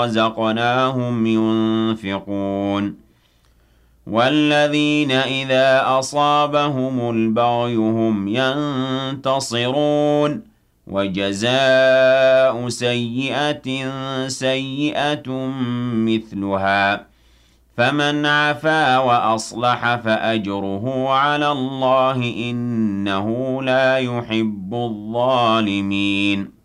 رَزَقْنَاهُمْ يُنفِقُونَ وَالَّذِينَ إِذَا أَصَابَهُمُ الْبَغْيُ هُمْ يَنتَصِرُونَ وَجَزَاءُ سَيِّئَةٍ سَيِّئَةٌ مِثْلُهَا فَمَنْ عَفَا وَأَصْلَحَ فَأَجْرُهُ عَلَى اللَّهِ ۚ إِنَّهُ لَا يُحِبُّ الظَّالِمِينَ